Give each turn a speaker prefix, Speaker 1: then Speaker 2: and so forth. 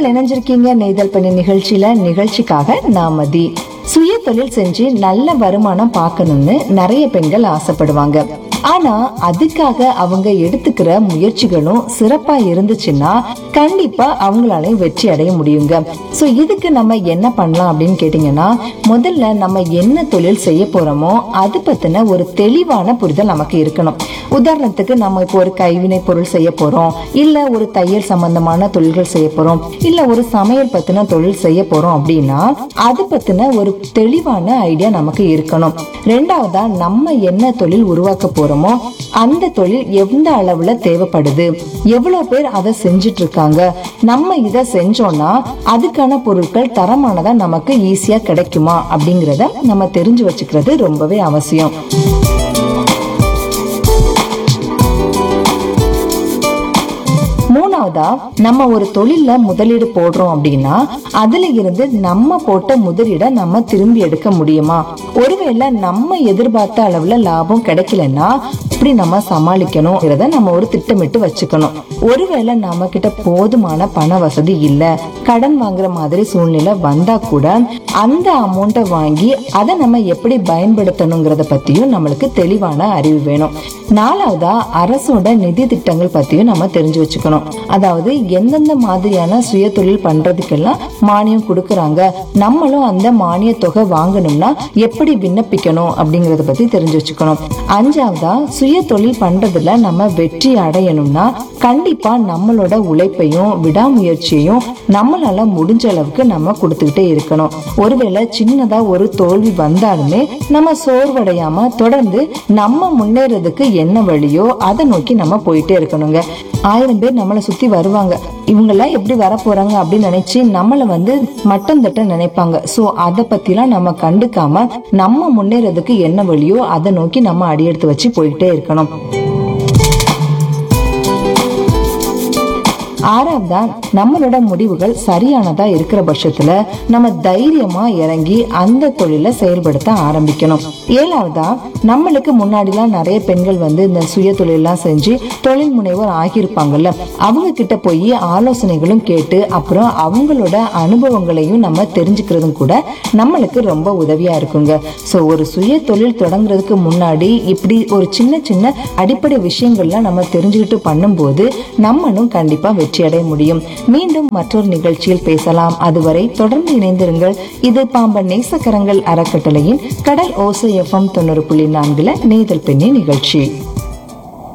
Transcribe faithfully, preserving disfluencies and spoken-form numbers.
Speaker 1: நேர்கள் இணைஞ்சிருக்கீங்க நெய்தல் பண்ணி நிகழ்ச்சியில. நிகழ்ச்சிக்காக நாமதி. சுய தொழில் செஞ்சு நல்ல வருமானம் பார்க்கணும்னு நிறைய பெண்கள் ஆசைப்படுவாங்க. ஆனா அதுக்காக அவங்க எடுத்துக்கிற முயற்சிகளும் சிறப்பா இருந்துச்சுன்னா கண்டிப்பா அவங்களால வெற்றி அடைய முடியுங்க. சோ இதுக்கு நம்ம என்ன பண்ணலாம் அப்படின்னு கேட்டீங்கன்னா, முதல்ல நம்ம என்ன தொழில் செய்ய போறோமோ அது பத்தின ஒரு தெளிவான புரிதல் நமக்கு இருக்கணும். உதாரணத்துக்கு நம்ம இப்போ ஒரு கைவினை பொருள் செய்ய போறோம், இல்ல ஒரு தையல் சம்பந்தமான தொழில்கள் செய்ய போறோம், இல்ல ஒரு சமையல் பத்தின தொழில் செய்ய போறோம் அப்படின்னா அது பத்தின ஒரு தெளிவான ஐடியா நமக்கு இருக்கணும். ரெண்டாவதா, நம்ம என்ன தொழில் உருவாக்க போறோமோ அந்த தொழில் எந்த அளவுல தேவைப்படுது, எவ்வளவு பேர் அதை செஞ்சிட்டு இருக்காங்க, நம்ம இதை செஞ்சோம்னா அதுக்கான பொருட்கள் தரமானதா நமக்கு ஈஸியா கிடைக்குமா அப்படிங்கறத நம்ம தெரிஞ்சு வச்சுக்கிறது ரொம்பவே அவசியம். மூணாவதா, நம்ம ஒரு தொழில முதலீடு போடுறோம் அப்படின்னா அதுல இருந்து நம்ம போட்ட முதலீட நம்ம திரும்பி எடுக்க முடியுமா? ஒருவேளை நம்ம எதிர்பார்த்த அளவுல லாபம் கிடைக்கலன்னா எப்படி நம்ம சமாளிக்கணும் நம்ம ஒரு திட்டமிட்டு வச்சுக்கணும். ஒருவேளை நம்ம கிட்ட போதுமான பண வசதி இல்ல, கடன் வாங்குற மாதிரி சூழ்நிலை வந்தா கூட அந்த அமௌண்ட்டை வாங்கி அதை நம்ம எப்படி பயன்படுத்தணுங்கிறத பத்தியும் நம்மளுக்கு தெளிவான அறிவு வேணும். நாலாவதா, அரசோட நிதி திட்டங்கள் பத்தியும் நம்ம தெரிஞ்சு வச்சுக்கணும். அதாவது எந்தெந்த மாதிரியான சுய தொழில் பண்றதுக்கெல்லாம் மானியம் கொடுக்கறாங்க, நம்மளும் அந்த மானிய தொகை வாங்கணும்னா எப்படி விண்ணப்பிக்கணும் அப்படிங்கறத பத்தி தெரிஞ்சு வச்சுக்கணும். அஞ்சாவதா, சுய தொழில் பண்றதுல நம்ம வெற்றி அடையணும்னா கண்டிப்பா நம்மளோட உழைப்பையும் விடாமுயற்சியையும் நம்மளால முடிஞ்ச அளவுக்கு நம்ம கொடுத்துக்கிட்டே இருக்கணும். ஒருவேளை சின்னதா ஒரு தோல்வி வந்தாலுமே நம்ம சோர்வடையாம தொடர்ந்து நம்ம முன்னேறதுக்கு என்ன வழியோ அதை நோக்கி நம்ம போயிட்டே இருக்கணுங்க. ஆயிரம் பேர் நம்மளை சுத்தி வருவாங்க, இவங்கெல்லாம் எப்படி வர போறாங்க அப்படின்னு நினைச்சு நம்மள வந்து மட்டம் தட்ட நினைப்பாங்க. சோ அதை பத்திலாம் நம்ம கண்டுக்காம நம்ம முன்னேறதுக்கு என்ன வழியோ அதை நோக்கி நம்ம அடியெடுத்து வச்சு போயிட்டே இருக்கணும். ஆறாவதா, நம்மளோட முடிவுகள் சரியானதா இருக்கிற பட்சத்துல நம்ம தைரியமா இறங்கி அந்த தொழில செயல்படுத்த ஆரம்பிக்கணும். ஏழாவதா, நம்மளுக்கு முன்னாடிலாம் நிறைய பெண்கள் வந்து இந்த சுய தொழிலாம் செஞ்சு தொழில் முனைவர் ஆகியிருப்பாங்கல்ல, அவங்க கிட்ட போய் ஆலோசனைகளும் கேட்டு அப்புறம் அவங்களோட அனுபவங்களையும் நம்ம தெரிஞ்சுக்கிறதும் கூட நம்மளுக்கு ரொம்ப உதவியா இருக்குங்க. சோ ஒரு சுய தொழில் தொடங்குறதுக்கு முன்னாடி இப்படி ஒரு சின்ன சின்ன அடிப்படை விஷயங்கள்லாம் நம்ம தெரிஞ்சுக்கிட்டு பண்ணும்போது நம்மளும் கண்டிப்பா வெற்றி அடைய முடியும். மீண்டும் மற்றொரு நிகழ்ச்சியில் பேசலாம். அதுவரை தொடர்ந்து இணைந்திருங்கள். இது பாம்பன் நேசக்கரங்கள் அறக்கட்டளையின் கடல் ஓசை எஃப்எம் தொண்ணூறு புள்ளி நான்குல நெய்தல் பெண்ணி நிகழ்ச்சி.